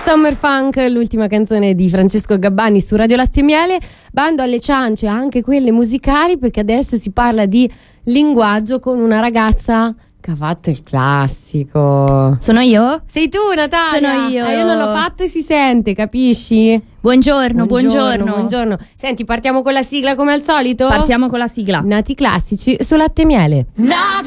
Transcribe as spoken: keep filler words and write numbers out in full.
Summer Funk, l'ultima canzone di Francesco Gabbani su Radio Latte e Miele. Bando alle ciance, anche quelle musicali, perché adesso si parla di linguaggio con una ragazza che ha fatto il classico. Sono io? Sei tu, Natalia? Sono io. Eh, io non l'ho fatto e si sente, capisci? Buongiorno, buongiorno, buongiorno, buongiorno. Senti, partiamo con la sigla come al solito? Partiamo con la sigla. Nati classici su Latte e Miele. Nati